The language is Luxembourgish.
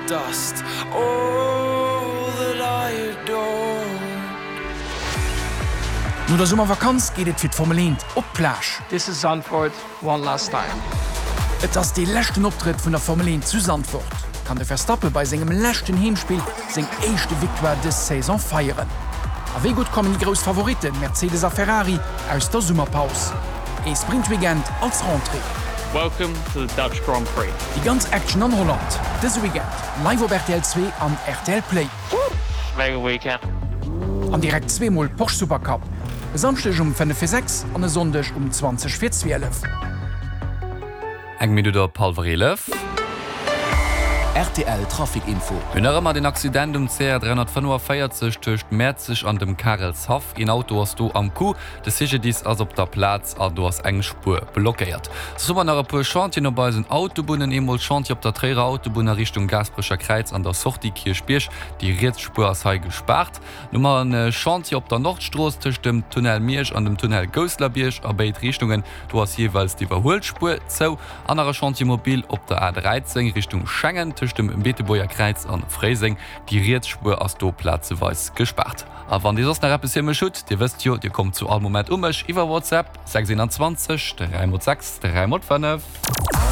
dust. All that I adore. No der Sommervakanz geht et fir d'Formel 1 op Plage. This is Zandvoort one last time. Et ass de lächten Optritt vun der Formel 1 zu Zandvoort. Kann de Verstappen bei segem lächten Heemspiel seg éischchte Victoire des Saison feieren. Aéi gut kommen die gros Favoriten Mercedes a Ferrari aus der Summerpaus. E Sprintweekend als Rentrée. Welcome to the Dutch Grand Prix. Die ganz Action an Holland. Dese Weekend live op RTL 2 an RTL Play. Mega weekend. An direkt 2mal Porsche Supercup. Samstech um 5:06 an e Sondech um 20:12. Eng mit der Palvarelev. RTL Trafikinfo. Ënnermmer den Accident um CR 345 töcht Mäzig an dem Karelshof in Auto hast du am Kuh, de siche dies as op der Platz a du hast eng Spur blockiert. So man pu Chantier bei den Autobunnen emol Chantier op der Träger Autobunner Richtung Gasbrecher Kreiz an der Sortikirchbierch, die Rietspur as he gespart. Nummer an Chantier op der Nordstroß tisch dem Tunnel Miersch an dem Tunnel Goslerbierch a beit Richtungen, du hast jeweils die Überholspur zo, andere Chantiermobil op der A13 Richtung Schengen dem Beteboer Kreiz an Freising die Rietspur as do Platzeweis gespart. A wann Di nach Rapppesimme schut, Di wisst jo, Dir kommt zu all Moment umch iwwer WhatsApp 627 306 305.